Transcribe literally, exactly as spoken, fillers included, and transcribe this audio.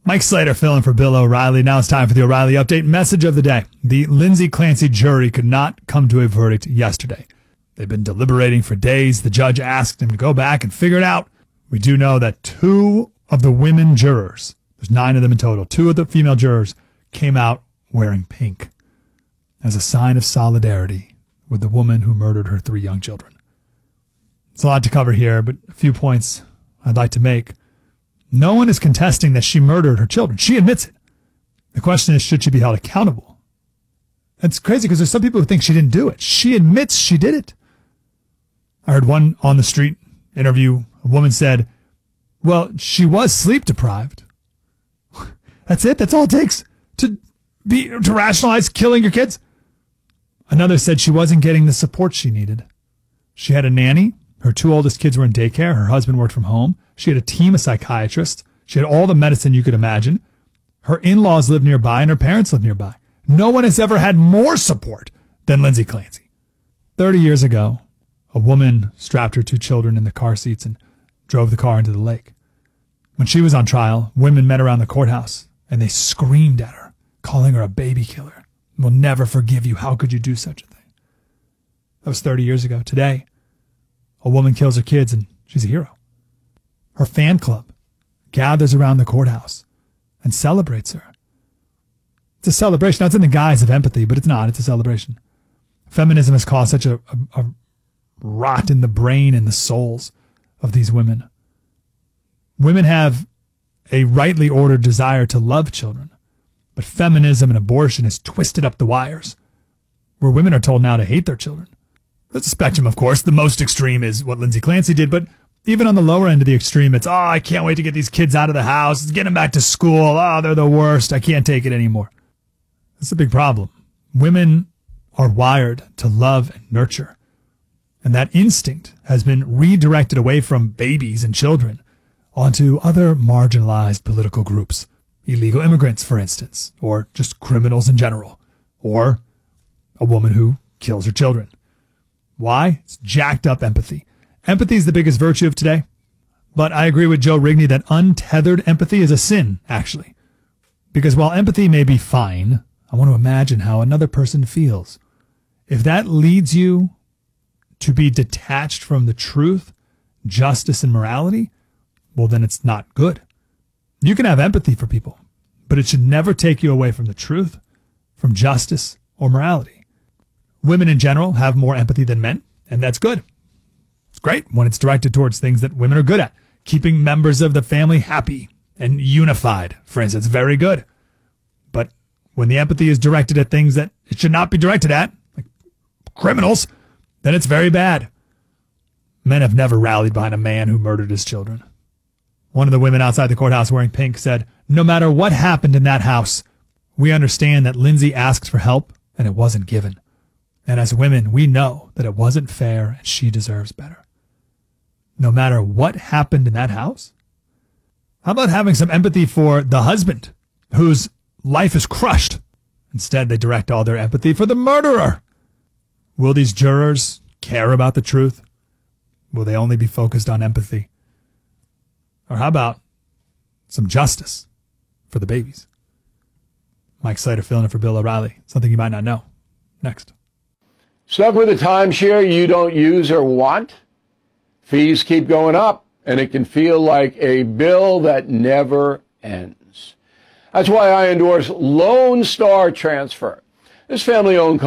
Mike Slater filling for Bill O'Reilly. Now it's time for the O'Reilly Update. Message of the day. The Lindsay Clancy jury could not come to a verdict yesterday. They've been deliberating for days. The judge asked him to go back and figure it out. We do know that two of the women jurors, there's nine of them in total, two of the female jurors came out wearing pink as a sign of solidarity with the woman who murdered her three young children. It's a lot to cover here, but a few points I'd like to make. No one is contesting that she murdered her children. She admits it. The question is, should she be held accountable? It's crazy because there's some people who think she didn't do it. She admits she did it. I heard one on the street interview. A woman said, well, she was sleep deprived. That's it? That's all it takes to be to rationalize killing your kids? Another said she wasn't getting the support she needed. She had a nanny. Her two oldest kids were in daycare. Her husband worked from home. She had a team of psychiatrists. She had all the medicine you could imagine. Her in-laws lived nearby and her parents lived nearby. No one has ever had more support than Lindsay Clancy. Thirty years ago, a woman strapped her two children in the car seats and drove the car into the lake. When she was on trial, women met around the courthouse and they screamed at her, calling her a baby killer. We'll never forgive you. How could you do such a thing? That was thirty years ago. Today, a woman kills her kids and she's a hero. Her fan club gathers around the courthouse and celebrates her. It's a celebration. Now, it's in the guise of empathy, but it's not. It's a celebration. Feminism has caused such a, a, a rot in the brain and the souls of these women. Women have a rightly ordered desire to love children, but feminism and abortion has twisted up the wires, where women are told now to hate their children. There's a spectrum, of course. The most extreme is what Lindsay Clancy did, but even on the lower end of the extreme, it's, oh, I can't wait to get these kids out of the house, get them back to school. Oh, they're the worst. I can't take it anymore. That's a big problem. Women are wired to love and nurture, and that instinct has been redirected away from babies and children onto other marginalized political groups, illegal immigrants, for instance, or just criminals in general, or a woman who kills her children. Why? It's jacked up empathy. Empathy is the biggest virtue of today, but I agree with Joe Rigney that untethered empathy is a sin, actually. Because while empathy may be fine, I want to imagine how another person feels. If that leads you to be detached from the truth, justice, and morality, well, then it's not good. You can have empathy for people, but it should never take you away from the truth, from justice, or morality. Women in general have more empathy than men, and that's good. It's great when it's directed towards things that women are good at. Keeping members of the family happy and unified, for instance, very good. But when the empathy is directed at things that it should not be directed at, like criminals, then it's very bad. Men have never rallied behind a man who murdered his children. One of the women outside the courthouse wearing pink said, no matter what happened in that house, we understand that Lindsay asked for help and it wasn't given. And as women, we know that it wasn't fair and she deserves better. No matter what happened in that house? How about having some empathy for the husband whose life is crushed? Instead, they direct all their empathy for the murderer. Will these jurors care about the truth? Will they only be focused on empathy? Or how about some justice for the babies? Mike Slater filling in for Bill O'Reilly. Something you might not know. Next. Stuck with a timeshare you don't use or want? Fees keep going up, and it can feel like a bill that never ends. That's why I endorse Lone Star Transfer. This family-owned